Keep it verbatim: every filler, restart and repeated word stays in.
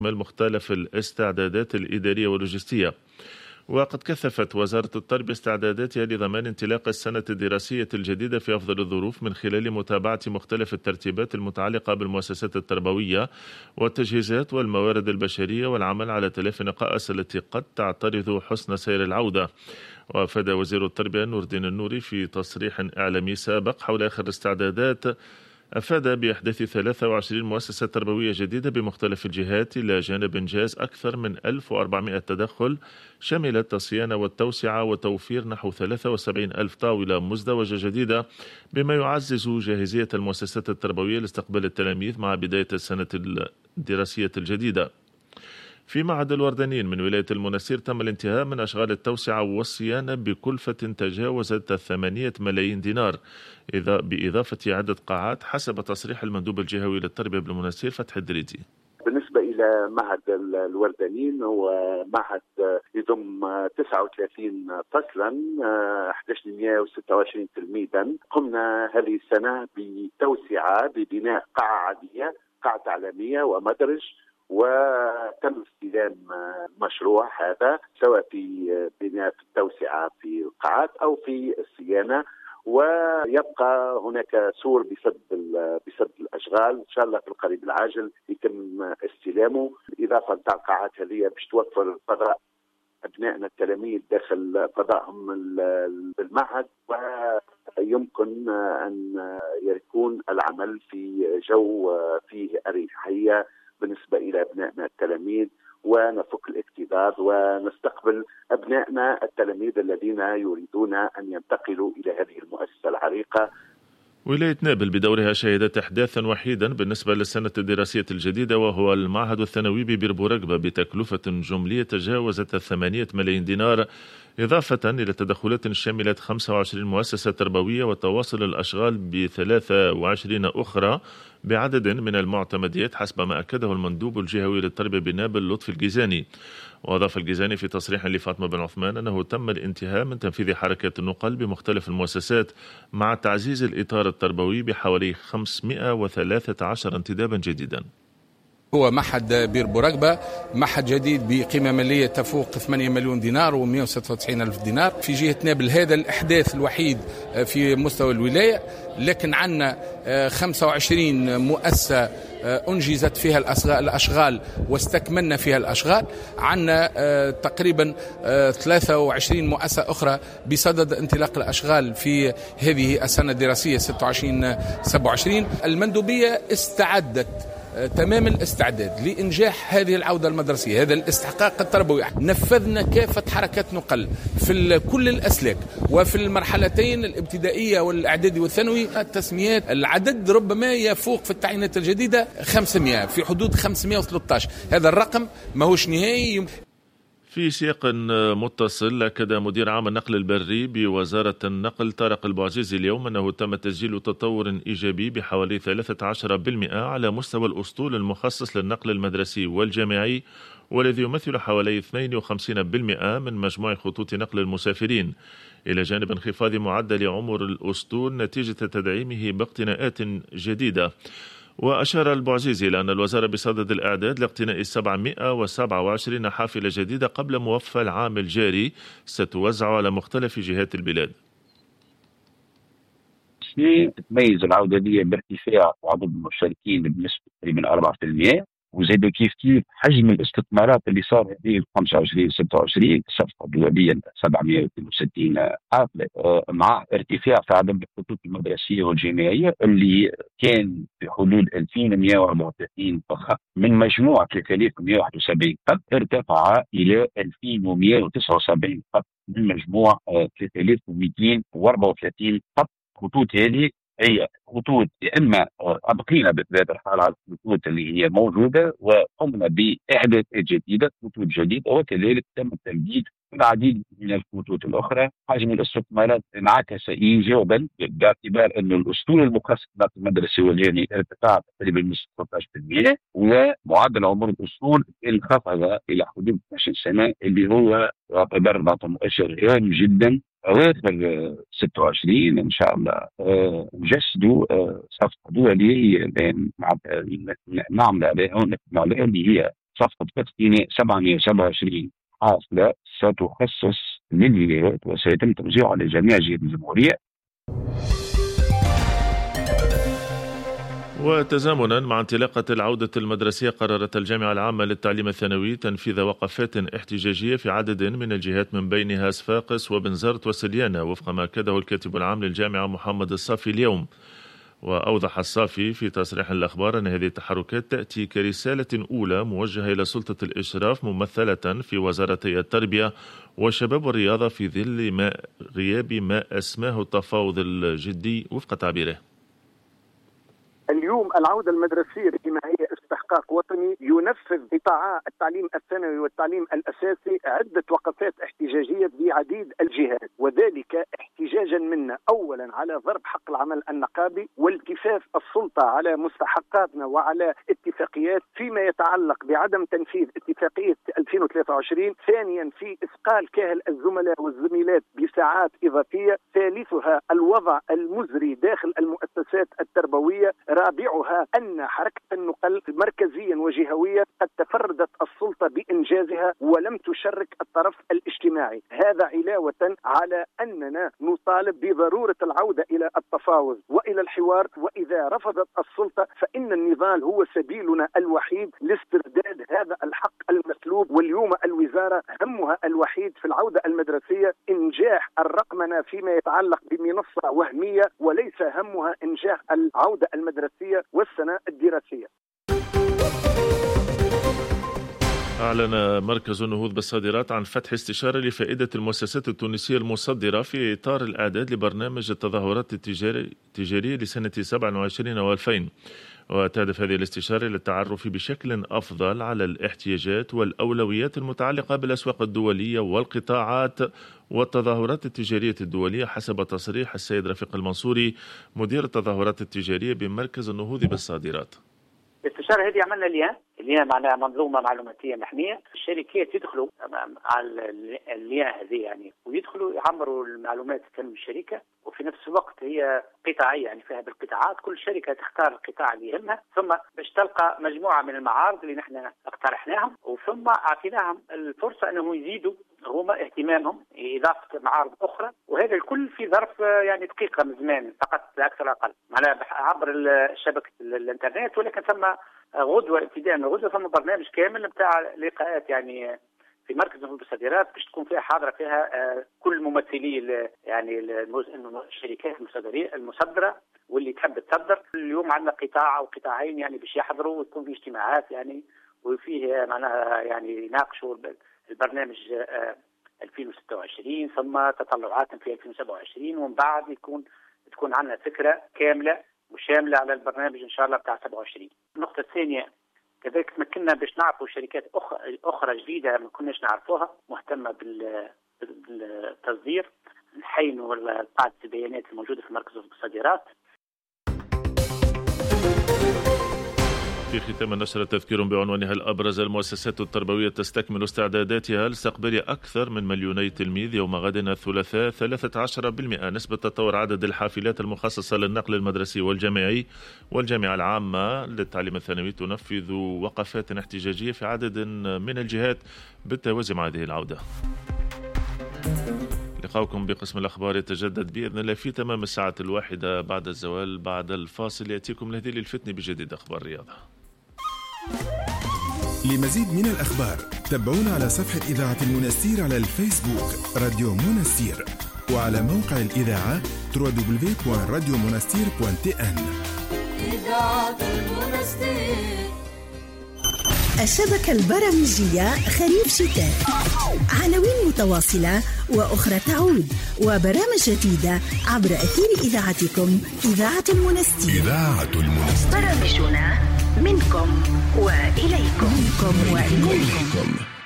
مختلف الاستعدادات الإدارية واللوجستية. وقد كثفت وزارة التربية استعداداتها لضمان انطلاق السنة الدراسية الجديدة في أفضل الظروف من خلال متابعة مختلف الترتيبات المتعلقة بالمؤسسات التربوية والتجهيزات والموارد البشرية والعمل على تلافي النقائص التي قد تعترض حسن سير العودة. وأفاد وزير التربية نور الدين النوري في تصريح إعلامي سابق حول آخر الاستعدادات، أفاد بإحداث ثلاث وعشرين مؤسسة تربوية جديدة بمختلف الجهات، إلى جانب إنجاز أكثر من ألف وأربعمائة تدخل شملت الصيانة والتوسعة وتوفير نحو ثلاثة وسبعين ألف طاولة مزدوجة جديدة، بما يعزز جاهزية المؤسسات التربوية لاستقبال التلاميذ مع بداية السنة الدراسية الجديدة. في معهد الوردانيين من ولاية المنستير تم الانتهاء من أشغال التوسعة والصيانة بكلفة تجاوزت ثمانية ملايين دينار، إذا بإضافة عدة قاعات حسب تصريح المندوب الجهوي للتربية بالمنستير فتح الدريدي. بالنسبة إلى معهد الوردانيين هو معهد يضم تسعة وثلاثين فصلا، أحد عشر مئة وستة وعشرين تلميذا. قمنا هذه السنة بتوسعة ببناء قاعة عادية، قاعة تعليمية ومدرج، وتم استلام مشروع هذا سواء في بناء التوسعة في القاعات أو في الصيانة، ويبقى هناك سور بسد بسد الأشغال إن شاء الله في القريب العاجل يتم استلامه. إضافة نتاع القاعات هذه باش توفر فضاء أبنائنا التلاميذ داخل فضائهم بالمعهد، ويمكن أن يكون العمل في جو فيه أريحية بالنسبة إلى أبنائنا التلاميذ، ونفك الاكتظاظ ونستقبل أبنائنا التلاميذ الذين يريدون أن ينتقلوا إلى هذه المؤسسة العريقة. ولاية نابل بدورها شهدت إحداثا وحيدا بالنسبة للسنة الدراسية الجديدة، وهو المعهد الثانوي ببير بورقبة بتكلفة جملية تجاوزت ثمانية ملايين دينار، إضافة إلى تدخلات شملت خمسة وعشرين مؤسسة تربوية وتواصل الأشغال بثلاثة وعشرين أخرى بعدد من المعتمديات، حسب ما أكده المندوب الجهوي للتربية بنابل لطفي الجيزاني. وأضاف الجيزاني في تصريح لفاطمة بن عثمان أنه تم الانتهاء من تنفيذ حركة النقل بمختلف المؤسسات مع تعزيز الإطار التربوي بحوالي خمسمائة وثلاثة عشر انتدابا جديدا. هو معهد بير بورقبة، معهد جديد بقيمة مالية تفوق ثمانية مليون دينار ومئة وستة وتسعين ألف دينار في جهة نابل. هذا الإحداث الوحيد في مستوى الولاية، لكن عندنا خمسة وعشرين مؤسسة أنجزت فيها الأشغال واستكملنا فيها الأشغال. عندنا تقريبا ثلاثة وعشرين مؤسسة أخرى بصدد انطلاق الأشغال في هذه السنة الدراسية ستة وعشرين سبعة وعشرين. المندوبية استعدت تمام الاستعداد لإنجاح هذه العودة المدرسية، هذا الاستحقاق التربوي. نفذنا كافة حركات نقل في كل الأسلاك وفي المرحلتين الابتدائية والإعدادي والثانوي. التسميات العدد ربما يفوق في التعيينات الجديدة خمسمائة، في حدود خمسمائة وثلاثة عشر. هذا الرقم ما هوش نهائي. في سياق متصل، أكد مدير عام النقل البري بوزارة النقل طارق البعزيزي اليوم أنه تم تسجيل تطور إيجابي بحوالي ثلاثة عشر بالمئة على مستوى الأسطول المخصص للنقل المدرسي والجامعي، والذي يمثل حوالي اثنين وخمسين بالمئة من مجموع خطوط نقل المسافرين، إلى جانب انخفاض معدل عمر الأسطول نتيجة تدعيمه باقتناءات جديدة. وأشار البعزيزي إلى أن الوزارة بصدد الإعداد لاقتناء سبعمائة وسبعة وعشرين حافلة جديدة قبل موفى العام الجاري، ستوزع على مختلف جهات البلاد. تتميز العودة دي بارتفاع عدد المشاركين بنسبة تقريبا أربعة بالمئة، وزاد كيف كيف حجم الاستثمارات اللي صار في خمسة وعشرين ستة وعشرين صفقة دولية سبعمائة واثنين وستين حافلة، مع ارتفاع في عدد الخطوط المدرسية والجامعية اللي كان في حدود ألفين ومئة وأربعة وثلاثين فخ من مجموع ثلاثة آلاف ومئة وواحد وسبعين خط، ارتفع إلى ألفين ومئة وتسعة وسبعين خط من مجموع ثلاثة آلاف ومئتين وأربعة وثلاثين خط. خطوط هذه هي خطوط يا اما ابقينا بطبيعه الحال على الخطوط اللي هي موجوده وقمنا باعداد جديده خطوط جديده، وكذلك تم تمديد العديد من الخطوط الاخرى. حجم الاستثمارات انعكس ايجابا باعتبار ان الاسطول المخصص للنقل المدرسي والجامعي ارتفع تقريبا من ستة عشر بالمئة، ومعدل عمر الاسطول انخفض الى حدود اثني عشر سنه، اللي هو يعتبر مؤشر هام جدا. أواخر ستة وعشرين إن شاء الله نجسدوا صفقة دولية نعمل عليها اللي هي صفقة باتيني سبعمائة وسبعة وعشرين حافلة ستخصص للولايات وسيتم توزيعها لجميع جهات الجمهورية. وتزامنا مع انطلاقة العودة المدرسية، قررت الجامعة العامة للتعليم الثانوي تنفيذ وقفات احتجاجية في عدد من الجهات من بينها صفاقس وبنزرت وسليانة، وفق ما أكده الكاتب العام للجامعة محمد الصافي اليوم. وأوضح الصافي في تصريح الأخبار أن هذه التحركات تأتي كرسالة أولى موجهة إلى سلطة الإشراف ممثلة في وزارتي التربية والشباب والرياضة في ظل ما غياب ما أسماه التفاوض الجدي وفق تعبيره. اليوم العودة المدرسية بما هي استحقاق وطني ينفذ قطاعا التعليم الثانوي والتعليم الأساسي عدة وقفات احتجاجية بعديد الجهات، وذلك احتجاجا منا أولا على ضرب حق العمل النقابي والتفاف السلطة على مستحقاتنا وعلى اتفاقيات فيما يتعلق بعدم تنفيذ اتفاقية ألفين وثلاثة وعشرين، ثانيا في إثقال كاهل الزملاء والزميلات بساعات إضافية، ثالثها الوضع المزري داخل المؤسسات التربوية، رابعها أن حركة النقل مركزيا وجهويا قد تفردت السلطة بإنجازها ولم تشرك الطرف الاجتماعي، هذا علاوة على أننا نطالب بضرورة العودة إلى التفاوض وإلى الحوار، وإذا رفضت السلطة فإن النضال هو سبيلنا الوحيد لاسترداد هذا الحق المسلوب. واليوم الوزارة همها الوحيد في العودة المدرسية إنجاح الرقمنة فيما يتعلق بمنصة وهمية، وليس همها إنجاح العودة المدرسية والسنة الدراسية. أعلن مركز النهوض بالصادرات عن فتح استشارة لفائدة المؤسسات التونسية المصدرة في إطار الإعداد لبرنامج التظاهرات التجارية لسنة سبعة وعشرين وألفين. وتهدف هذه الاستشارة للتعرف بشكل أفضل على الاحتياجات والأولويات المتعلقة بالأسواق الدولية والقطاعات والتظاهرات التجارية الدولية، حسب تصريح السيد رفيق المنصوري مدير التظاهرات التجارية بمركز النهوض بالصادرات. الاستشارة هذه عملنا ليها اللي معناها منظومة معلوماتية محمية، الشركات يدخلوا على اللي هذه يعني ويدخلوا يعمروا المعلومات كانوا الشركة، وفي نفس الوقت هي قطاعية يعني فيها بالقطاعات، كل شركة تختار القطاع اللي يهمها، ثم باش تلقى مجموعة من المعارض اللي نحن اقترحناهم، وثم اعطيناهم الفرصة انهم يزيدوا هما اهتمامهم إضافة معارض أخرى، وهذا الكل في ظرف يعني دقيقة من زمان فقط لا أكثر ولا أقل، معناها عبر شبكة الإنترنت. ولكن ثم غدوة ابتداء من غدوة ثم برنامج كامل بتاع لقاءات يعني في مركز النهوض بالصادرات باش تكون فيها حاضرة فيها كل ممثلي يعني الشركات المصدرة واللي تحب تصدر. اليوم عندنا قطاع أو قطاعين يعني باش يحضروا وتكون في اجتماعات يعني وفيه معناها يعني يناقشوا البرنامج ألفين وستة وعشرين ثم تطلعات في ألفين وسبعة وعشرين، ومن بعد يكون تكون عندنا فكرة كاملة وشاملة على البرنامج إن شاء الله بتاع سبعة وعشرين. النقطة الثانية كذلك تمكننا باش نعرفوا شركات أخرى جديدة ما كناش نعرفوها مهتمة بالتصدير، نحينوا قاعدة البيانات الموجودة في مركز الصادرات. في ختام النشرة تذكير بعنوانها الأبرز: المؤسسات التربوية تستكمل استعداداتها لاستقبال أكثر من مليوني تلميذ يوم غد الثلاثاء ثلاثة عشر بالمئة نسبة تطور عدد الحافلات المخصصة للنقل المدرسي والجامعي. والجامعة العامة للتعليم الثانوي تنفذ وقفات احتجاجية في عدد من الجهات بالتوازي مع هذه العودة. لقاؤكم بقسم الأخبار يتجدد بإذن الله في تمام الساعة الواحدة بعد الزوال. بعد الفاصل يأتيكم لهذه الفتنة بجديد أخبار الرياضة. لمزيد من الأخبار تابعونا على صفحة إذاعة المنستير على الفيسبوك راديو منستير، وعلى موقع الإذاعة دبليو دبليو دبليو دوت راديو منستير دوت تي إن. إذاعة المنستير، الشبكة البرامجية خريف شتاء، عناوين متواصلة وأخرى تعود، وبرامج جديدة عبر أثير إذاعتكم إذاعة المنستير. إذاعة المنستير، برامجنا منكم وإليكم. منكم وإليكم.